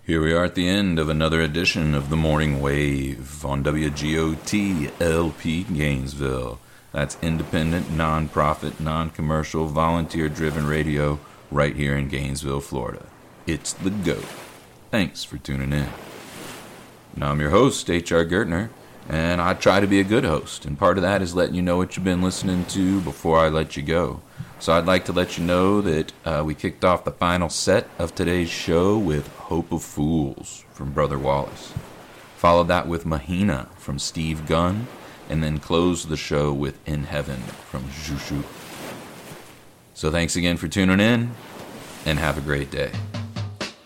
Here we are at the end of another edition of The Morning Wave on WGOT LP Gainesville. That's independent, non-profit, non-commercial, volunteer-driven radio right here in Gainesville, Florida. It's the GOAT. Thanks for tuning in. Now, I'm your host, H.R. Gertner, and I try to be a good host, and part of that is letting you know what you've been listening to before I let you go. So I'd like to let you know that we kicked off the final set of today's show with Hope of Fools from Brother Wallace. Followed that with Mahina from Steve Gunn, and then closed the show with In Heaven from Jushu. So thanks again for tuning in, and have a great day.